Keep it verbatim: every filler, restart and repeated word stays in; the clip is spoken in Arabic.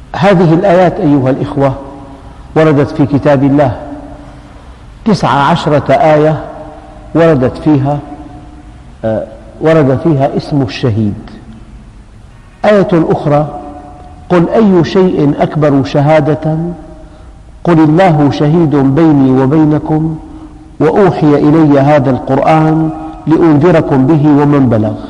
هذه الآيات أيها الإخوة وردت في كتاب الله، تسع عشرة آية وردت فيها ورد فيها اسم الشهيد. آية أخرى: قل أي شيء أكبر شهادة قل الله شهيد بيني وبينكم وأوحي إلي هذا القرآن لأنذركم به ومن بلغ.